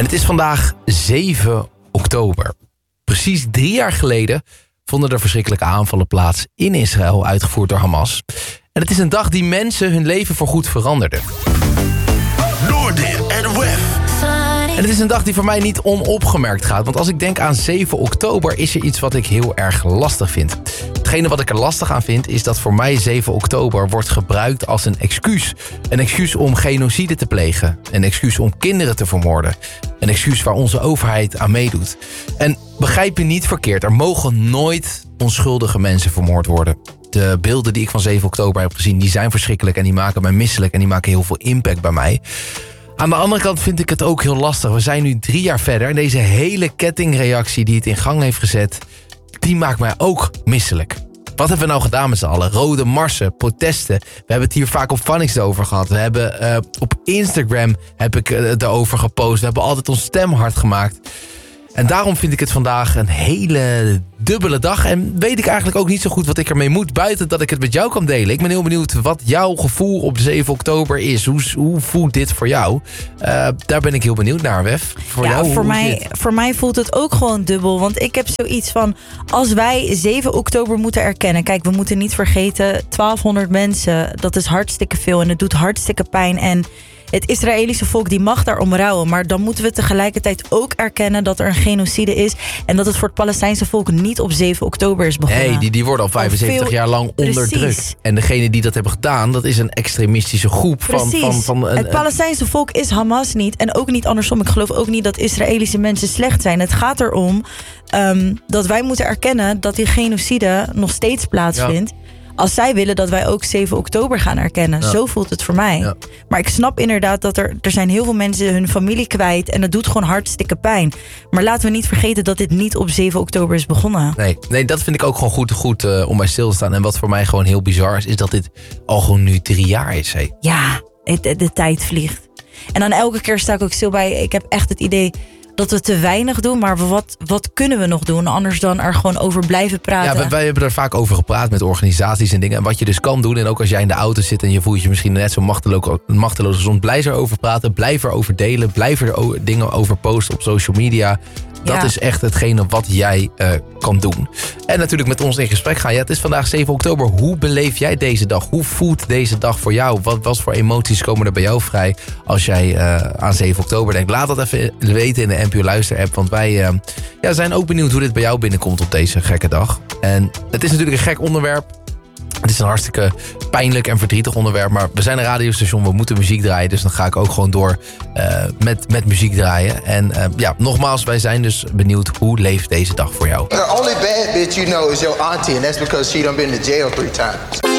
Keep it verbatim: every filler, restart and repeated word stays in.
En het is vandaag zeven oktober. Precies drie jaar geleden vonden er verschrikkelijke aanvallen plaats in Israël, uitgevoerd door Hamas. En het is een dag die mensen hun leven voorgoed veranderde. Noordin en Wef. En het is een dag die voor mij niet onopgemerkt gaat. Want als ik denk aan zeven oktober is er iets wat ik heel erg lastig vind. Hetgene wat ik er lastig aan vind is dat voor mij zeven oktober wordt gebruikt als een excuus. Een excuus om genocide te plegen. Een excuus om kinderen te vermoorden. Een excuus waar onze overheid aan meedoet. En begrijp je niet verkeerd, er mogen nooit onschuldige mensen vermoord worden. De beelden die ik van zeven oktober heb gezien, die zijn verschrikkelijk en die maken mij misselijk en die maken heel veel impact bij mij. Aan de andere kant vind ik het ook heel lastig. We zijn nu drie jaar verder en deze hele kettingreactie die het in gang heeft gezet, die maakt mij ook misselijk. Wat hebben we nou gedaan met z'n allen? Rode marsen, protesten. We hebben het hier vaak op Funnies over gehad. We hebben uh, op Instagram heb ik uh, het erover gepost. We hebben altijd ons stem hard gemaakt. En daarom vind ik het vandaag een hele dubbele dag. En weet ik eigenlijk ook niet zo goed wat ik ermee moet, buiten dat ik het met jou kan delen. Ik ben heel benieuwd wat jouw gevoel op zeven oktober is. Hoe, hoe voelt dit voor jou? Uh, daar ben ik heel benieuwd naar, Wef. Voor ja, jou, voor, mij, voor mij voelt het ook gewoon dubbel. Want ik heb zoiets van, als wij zeven oktober moeten erkennen. Kijk, we moeten niet vergeten, twaalfhonderd mensen, dat is hartstikke veel. En het doet hartstikke pijn. En het Israëlische volk die mag daarom rouwen. Maar dan moeten we tegelijkertijd ook erkennen dat er een genocide is. En dat het voor het Palestijnse volk niet op zeven oktober is begonnen. Nee, die, die worden al vijfenzeventig veel, jaar lang onderdrukt. Precies. En degene die dat hebben gedaan, dat is een extremistische groep. Van, van, van een, het Palestijnse volk is Hamas niet. En ook niet andersom. Ik geloof ook niet dat Israëlische mensen slecht zijn. Het gaat erom um, dat wij moeten erkennen dat die genocide nog steeds plaatsvindt. Ja. Als zij willen dat wij ook zeven oktober gaan erkennen. Ja. Zo voelt het voor mij. Ja. Maar ik snap inderdaad dat er, er zijn heel veel mensen hun familie kwijt. En dat doet gewoon hartstikke pijn. Maar laten we niet vergeten dat dit niet op zeven oktober is begonnen. Nee, nee dat vind ik ook gewoon goed, goed uh, om bij stil te staan. En wat voor mij gewoon heel bizar is, is dat dit al gewoon nu drie jaar is. Hey. Ja, de, de tijd vliegt. En dan elke keer sta ik ook stil bij. Ik heb echt het idee dat we te weinig doen, maar wat, wat kunnen we nog doen? Anders dan er gewoon over blijven praten. Ja, wij, wij hebben er vaak over gepraat met organisaties en dingen. En wat je dus kan doen, en ook als jij in de auto zit en je voelt je misschien net zo machteloos, machteloos als ons, blijf erover praten, blijf erover delen, blijf er o- dingen over posten op social media. Dat ja. is echt hetgene wat jij uh, kan doen. En natuurlijk met ons in gesprek gaan. Ja, het is vandaag zeven oktober. Hoe beleef jij deze dag? Hoe voelt deze dag voor jou? Wat, wat voor emoties komen er bij jou vrij als jij uh, aan zeven oktober denkt? Laat dat even weten in de N P O Luister app. Want wij uh, ja, zijn ook benieuwd hoe dit bij jou binnenkomt op deze gekke dag. En het is natuurlijk een gek onderwerp. Het is een hartstikke pijnlijk en verdrietig onderwerp. Maar we zijn een radiostation, we moeten muziek draaien. Dus dan ga ik ook gewoon door uh, met, met muziek draaien. En uh, ja, nogmaals, wij zijn dus benieuwd, hoe leeft deze dag voor jou? The only bad bitch you know is your auntie. And that's because she done been to jail three times.